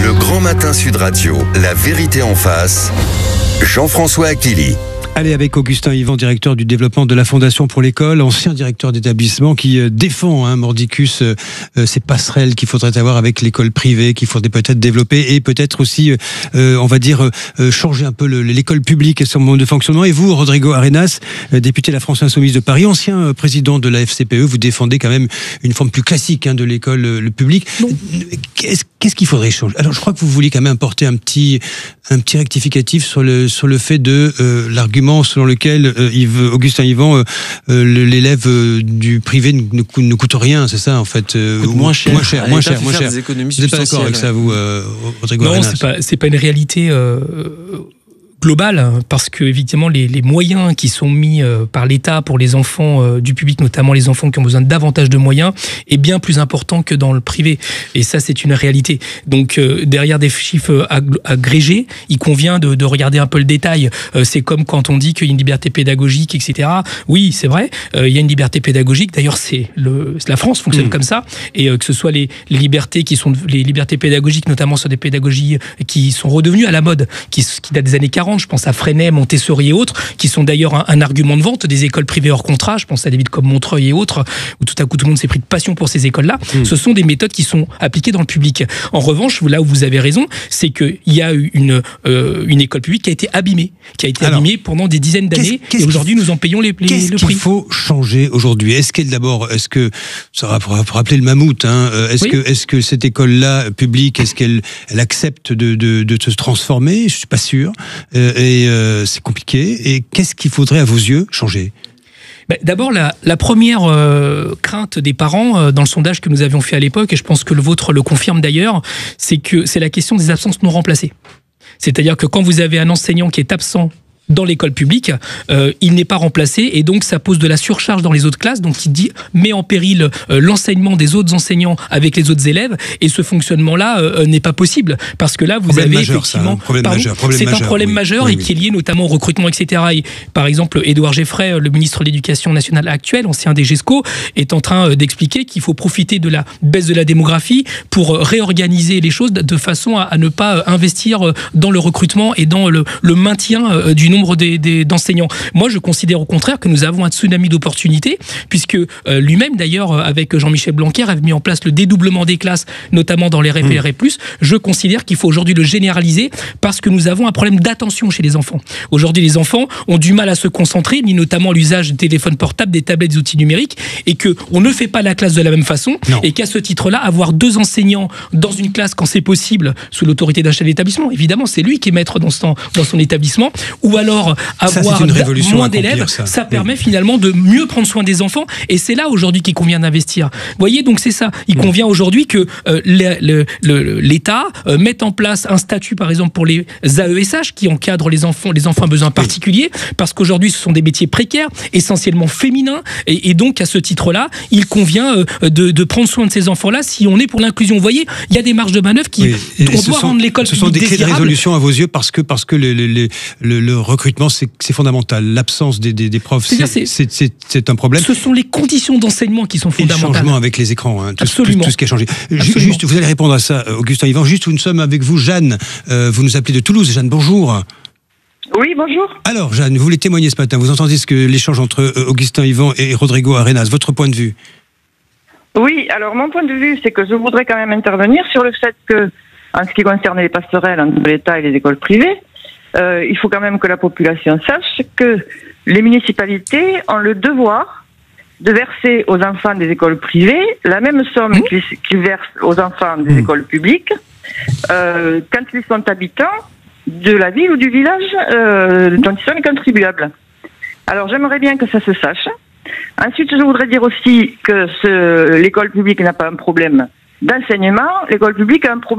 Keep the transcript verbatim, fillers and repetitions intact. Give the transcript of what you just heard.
Le Grand Matin Sud Radio, la vérité en face, Jean-François Achilly. Allez, avec Augustin Yvan, directeur du développement de la Fondation pour l'école, ancien directeur d'établissement qui euh, défend, hein, mordicus, euh, euh, ces passerelles qu'il faudrait avoir avec l'école privée, qu'il faudrait peut-être développer et peut-être aussi, euh, on va dire, euh, changer un peu le, l'école publique et son mode de fonctionnement. Et vous, Rodrigo Arenas, euh, député de la France Insoumise de Paris, ancien euh, président de la F C P E, vous défendez quand même une forme plus classique, hein, de l'école euh, le public. Qu'est-ce, qu'est-ce qu'il faudrait changer? Alors, je crois que vous vouliez quand même apporter un petit, un petit rectificatif sur le, sur le fait de euh, l'argument selon lequel euh, Yves, Augustin Yvan, euh, euh, l'élève euh, du privé ne, ne, coûte, ne coûte rien, c'est ça en fait, euh, ou moins cher, moins cher, moins cher, moins cher. Vous n'êtes pas d'accord avec ça, vous, euh, Rodrigo Non, Arenas? c'est pas, c'est pas une réalité euh, globale, parce que évidemment les, les moyens qui sont mis euh, par l'État pour les enfants euh, du public, notamment les enfants qui ont besoin davantage de moyens, est bien plus important que dans le privé. Et ça, c'est une réalité. Donc euh, derrière des chiffres ag- agrégés, il convient de, de regarder un peu le détail. Euh, c'est comme quand on dit qu'il y a une liberté pédagogique, et cetera. Oui, c'est vrai, euh, il y a une liberté pédagogique. D'ailleurs, c'est le, la France fonctionne mmh. comme ça. Et euh, que ce soit les, les libertés qui sont les libertés pédagogiques, notamment sur des pédagogies qui sont redevenues à la mode, qui, qui datent des années quarante. Je pense à Freinet, Montessori et autres, qui sont d'ailleurs un, un argument de vente des écoles privées hors contrat. Je pense à des villes comme Montreuil et autres, où tout à coup tout le monde s'est pris de passion pour ces écoles-là. Mmh. Ce sont des méthodes qui sont appliquées dans le public. En revanche, là où vous avez raison, c'est qu'il y a eu une, euh, une école publique qui a été abîmée, qui a été Alors, abîmée pendant des dizaines d'années, qu'est-ce, qu'est-ce et aujourd'hui nous en payons les, les, qu'est-ce le prix. Qu'est-ce qu'il faut changer aujourd'hui? Est-ce qu'elle d'abord, est-ce que ça va pour rappeler le mammouth, hein, est-ce oui. que est-ce que cette école-là publique, est-ce qu'elle elle accepte de, de, de se transformer? Je suis pas sûr. Euh, et euh, c'est compliqué. Et qu'est-ce qu'il faudrait, à vos yeux, changer? Ben, d'abord, la, la première euh, crainte des parents, euh, dans le sondage que nous avions fait à l'époque, et je pense que le vôtre le confirme d'ailleurs, c'est que c'est la question des absences non remplacées. C'est-à-dire que quand vous avez un enseignant qui est absent dans l'école publique, euh, il n'est pas remplacé et donc ça pose de la surcharge dans les autres classes, donc il dit, met en péril euh, l'enseignement des autres enseignants avec les autres élèves, et ce fonctionnement-là euh, n'est pas possible, parce que là vous problème avez majeur, effectivement... Ça, hein, problème pardon, majeur, problème c'est majeur, un problème oui, majeur oui, et oui. qui est lié notamment au recrutement, et cetera. Et, par exemple, Édouard Geffray, le ministre de l'Éducation nationale actuel, ancien des GESCO, est en train d'expliquer qu'il faut profiter de la baisse de la démographie pour réorganiser les choses de façon à, à ne pas investir dans le recrutement et dans le, le maintien du nombre des, des d'enseignants. Moi, je considère au contraire que nous avons un tsunami d'opportunités, puisque euh, lui-même, d'ailleurs, avec Jean-Michel Blanquer, avait mis en place le dédoublement des classes, notamment dans les R P R E plus. Mmh. Je considère qu'il faut aujourd'hui le généraliser, parce que nous avons un problème d'attention chez les enfants. Aujourd'hui, les enfants ont du mal à se concentrer, ni notamment l'usage des téléphones portables, des tablettes, des outils numériques, et qu'on ne fait pas la classe de la même façon, non. Et qu'à ce titre-là, avoir deux enseignants dans une classe, quand c'est possible, sous l'autorité d'un chef d'établissement, évidemment, c'est lui qui est maître dans son, dans son établissement, ou alors avoir... Ça, c'est une révolution moins d'élèves, ça. ça permet oui. finalement de mieux prendre soin des enfants, et c'est là aujourd'hui qu'il convient d'investir. Vous voyez, donc c'est ça. Il oui. convient aujourd'hui que euh, le, le, le, l'État euh, mette en place un statut, par exemple, pour les A E S H qui encadrent les enfants, les enfants à besoins particuliers, oui. parce qu'aujourd'hui ce sont des métiers précaires, essentiellement féminins, et, et donc à ce titre-là, il convient euh, de, de prendre soin de ces enfants-là si on est pour l'inclusion. Vous voyez, il y a des marges de manœuvre qui... Oui. On doit sont, rendre l'école publique désirable. Ce sont des clés de résolution à vos yeux, parce que, parce que le, le, le, le recrutement, c'est, c'est fondamental. L'absence des, des, des profs, c'est, c'est, c'est, c'est, c'est un problème. Ce sont les conditions d'enseignement qui sont fondamentales. Et le changement avec les écrans, hein, tout, Absolument. Tout, tout ce qui a changé. Absolument. Juste, vous allez répondre à ça, Augustin Yvan. Juste, nous sommes avec vous, Jeanne. Euh, vous nous appelez de Toulouse. Jeanne, bonjour. Oui, bonjour. Alors, Jeanne, vous voulez témoigner ce matin. Vous entendez ce que l'échange entre Augustin Yvan et Rodrigo Arenas. Votre point de vue? Oui, alors mon point de vue, c'est que je voudrais quand même intervenir sur le fait que, en ce qui concerne les passerelles entre l'État et les écoles privées, euh, il faut quand même que la population sache que les municipalités ont le devoir de verser aux enfants des écoles privées la même somme mmh. qu'ils, qu'ils versent aux enfants des mmh. écoles publiques euh, quand ils sont habitants de la ville ou du village euh, dont ils sont les contribuables. Alors j'aimerais bien que ça se sache. Ensuite, je voudrais dire aussi que ce, l'école publique n'a pas un problème d'enseignement, l'école publique a un problème